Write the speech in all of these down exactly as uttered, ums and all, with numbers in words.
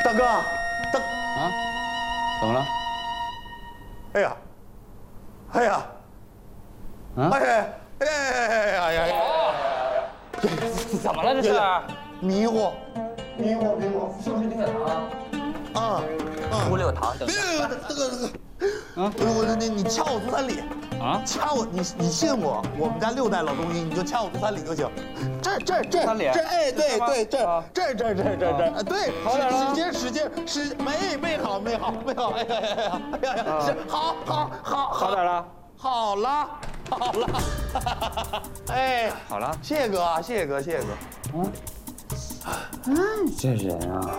大哥，大啊，怎么了？ 哎呀，哎呀， 啊， 哎呀，哎呀哎呀呀！ 怎么了这是？ 迷糊，迷糊，迷糊， 是不是那个糖？ 啊啊！ 屋里有糖，等一别下。 别别，这个这个，啊，我我你你掐我足三里啊， 掐我，你你信我，我们家六代老中医，你就掐我足三里就行。这这这这，哎，对对，这这这这这这，对，使劲使劲使，没没好没好没好，哎呀呀呀呀呀，是好好好好点了， 好了好了，哎， 好了， 谢谢哥啊，谢谢哥谢谢哥。 嗯，嗯，这人啊。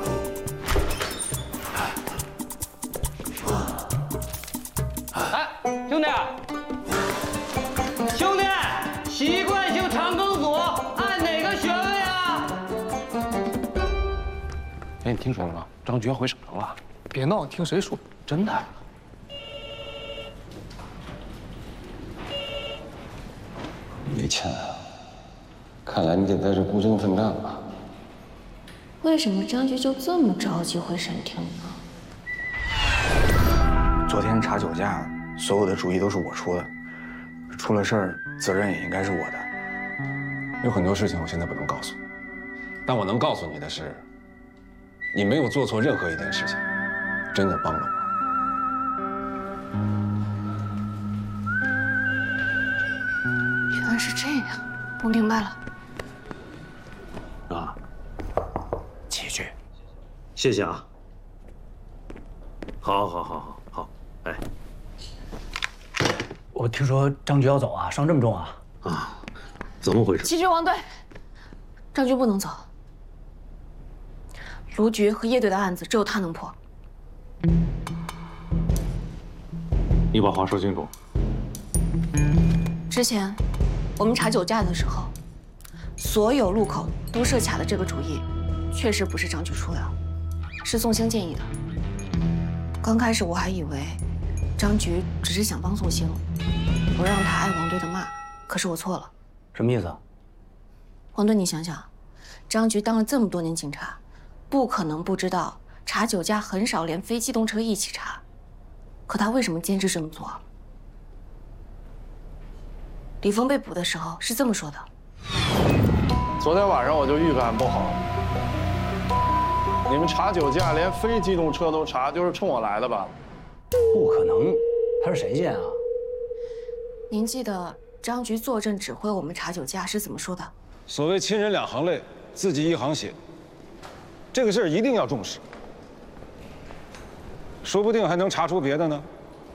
哎，兄弟，兄弟，习惯性肠梗阻按哪个穴位啊？ 哎，你听说了吗？张局要回省城了。 别闹，听谁说？ 真的。 李倩，看来你得在这孤军奋战了。 为什么张局就这么着急回沈厅呢？ 昨天查酒驾，所有的主意都是我出的，出了事儿，责任也应该是我的。 有很多事情我现在不能告诉你，但我能告诉你的是，你没有做错任何一件事情，真的帮了我。 原来是这样，我明白了。 啊， 起去。 谢谢啊。好，好，好，好，好。 哎， 我听说张局要走啊，伤这么重啊！ 啊，怎么回事？ 齐局王队，张局不能走。卢局和叶队的案子只有他能破。 你把话说清楚。 之前我们查酒驾的时候，所有路口都设卡的这个主意，确实不是张局出的，是宋兴建议的。刚开始我还以为。 张局只是想帮宋兴，不让他挨王队的骂，可是我错了。 什么意思？ 王队，你想想，张局当了这么多年警察，不可能不知道查酒驾很少连非机动车一起查，可他为什么坚持这么做？李峰被捕的时候是这么说的： 昨天晚上我就预感不好，你们查酒驾连非机动车都查，就是冲我来的吧？ 不可能，他是神仙啊！ 您记得张局坐镇指挥我们查酒驾是怎么说的？ 所谓亲人两行泪，自己一行血，这个事儿一定要重视，说不定还能查出别的呢。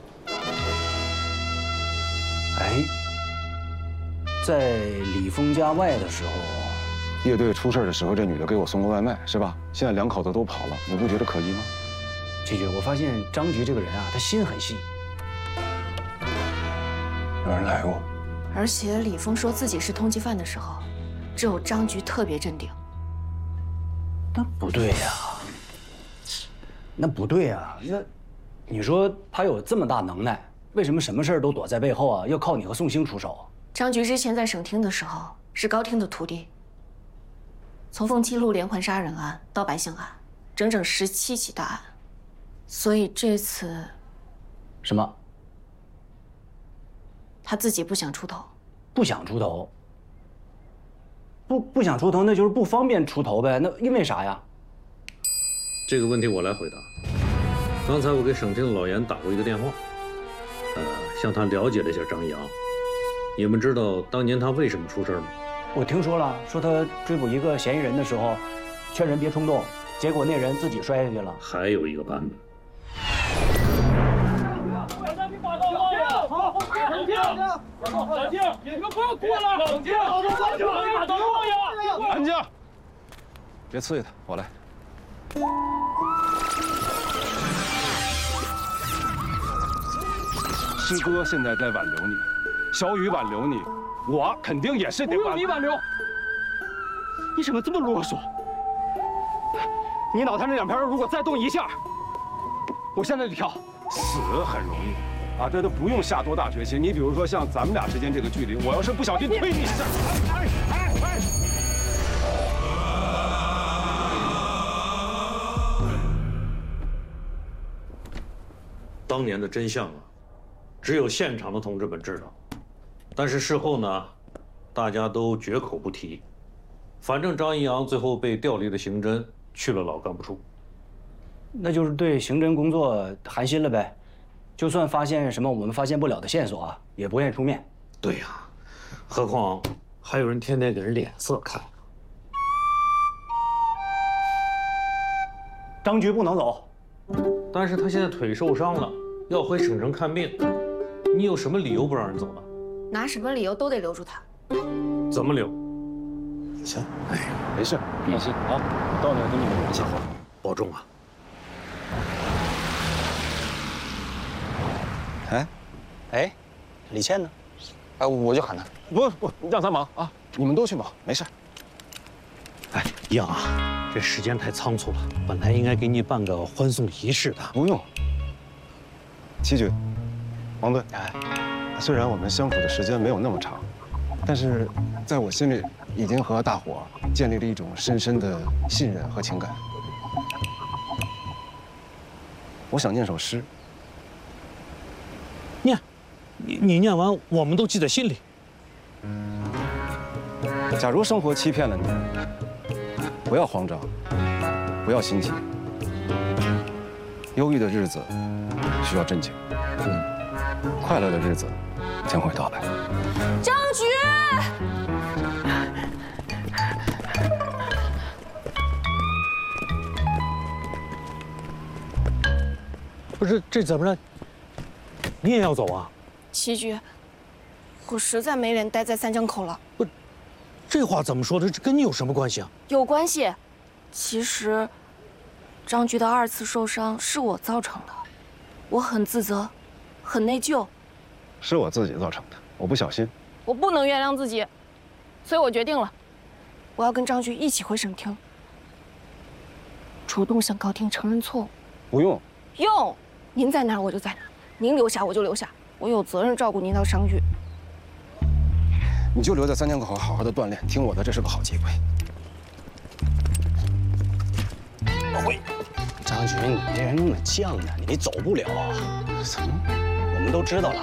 哎，在李峰家外的时候， 叶队出事的时候，这女的给我送过外卖，是吧？现在两口子都跑了，你不觉得可疑吗？ 七局，我发现张局这个人啊，他心很细。 有人来过， 而且李峰说自己是通缉犯的时候，只有张局特别镇定。 那不对呀，那不对呀，那你说他有这么大能耐，为什么什么事儿都躲在背后啊？要靠你和宋兴出手？ 张局之前在省厅的时候是高厅的徒弟，从凤七路连环杀人案到白象案，整整十七起大案。 所以这次， 什么？ 他自己不想出头， 不想出头，不不想出头，那就是不方便出头呗。那因为啥呀？ 这个问题我来回答。刚才我给省厅的老严打过一个电话，呃，向他了解了一下张扬。你们知道当年他为什么出事吗？ 我听说了，说他追捕一个嫌疑人的时候，劝人别冲动，结果那人自己摔下去了。 还有一个版本。 冷静，冷静，你们不要过了，冷静，冷静，把刀放下， 安静，别刺激他，我来。师哥现在在挽留你，小雨挽留你，我肯定也是得挽留。 不用你挽留，你怎么这么啰嗦？你脑袋那两片肉如果再动一下，我现在就跳。 死很容易。 啊，这都不用下多大决心。你比如说，像咱们俩之间这个距离，我要是不小心推你一下，哎哎哎！ 当年的真相啊，只有现场的同志们知道。但是事后呢，大家都绝口不提。反正张一阳最后被调离了刑侦，去了老干部处。 那就是对刑侦工作寒心了呗。就算发现什么我们发现不了的线索啊，也不愿意出面。 对呀，何况还有人天天给人脸色看。 张局不能走， 但是他现在腿受伤了，要回省城看病。你有什么理由不让人走呢？ 拿什么理由都得留住他。 怎么留？ 行，哎，没事，放心啊，我到那儿跟你们联系好， 保重啊。 哎，哎，李倩呢？ 哎，我去喊他。 不不，让他忙啊，你们都去忙，没事。 哎，一阳啊，这时间太仓促了，本来应该给你办个欢送仪式的。 不用。七局，王队，哎，虽然我们相处的时间没有那么长，但是在我心里已经和大伙建立了一种深深的信任和情感。我想念首诗。 念，你你念完，我们都记在心里。 假如生活欺骗了你，不要慌张，不要心急。忧郁的日子需要镇静，嗯，快乐的日子将会到来。 张局， 不是这怎么了？你也要走啊？ 齐局，我实在没脸待在三江口了。 不，这话怎么说的？这跟你有什么关系啊？ 有关系。其实，张局的二次受伤是我造成的，我很自责，很内疚。 是我自己造成的，我不小心。 我不能原谅自己，所以我决定了，我要跟张局一起回省厅，主动向高厅承认错误。 不用。 用，您在哪儿我就在哪儿，您留下我就留下，我有责任照顾您到伤愈。 你就留在三江口好好的锻炼，听我的，这是个好机会。 老辉，张局，你这人那么犟呢，你走不了啊。怎么？我们都知道了。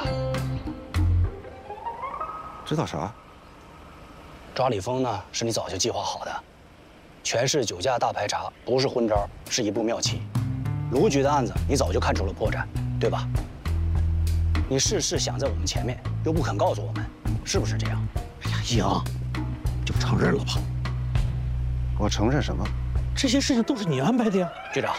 知道啥？ 抓李峰呢，是你早就计划好的。全市酒驾大排查不是昏招，是一步妙棋。卢局的案子你早就看出了破绽，对吧？你事事想在我们前面，又不肯告诉我们，是不是这样？ 哎呀，一阳，就承认了吧。 我承认什么？ 这些事情都是你安排的呀， 局长。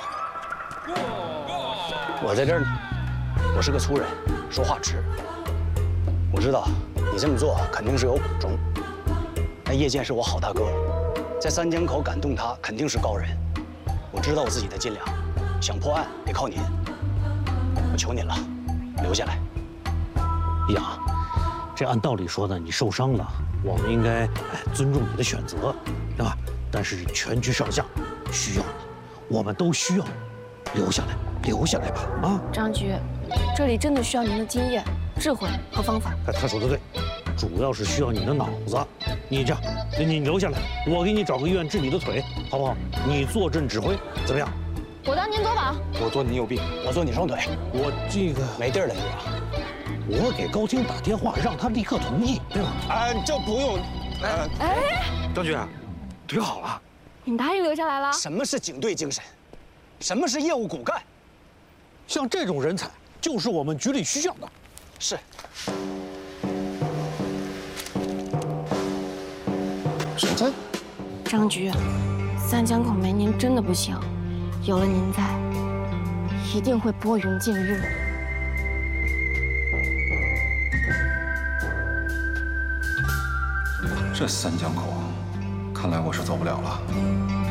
我在这儿呢，我是个粗人，说话直。我知道你这么做肯定是有苦衷。那叶剑是我好大哥，在三江口感动他肯定是高人。我知道我自己的斤两，想破案得靠您。我求您了，留下来。 一阳，这按道理说呢，你受伤了，我们应该哎尊重你的选择，对吧？但是全局上下需要你，我们都需要你，留下来，留下来吧，啊！ 张局，这里真的需要您的经验、智慧和方法。 他他说的对，主要是需要你的脑子。你这样，你你留下来，我给你找个医院治你的腿，好不好？你坐镇指挥，怎么样？ 我当您左膀， 我做你右臂， 我做你双腿。 我这个没地儿了，局长。 我给高厅打电话，让他立刻同意，对吧？ 哎，这不用。 哎哎， 张局，腿好了。 你答应留下来了？ 什么是警队精神？什么是业务骨干？ 像这种人才，就是我们局里需要的。 是。 沈真， 张局，三江口没您真的不行，有了您在，一定会拨云见日。 这三江口，看来我是走不了了。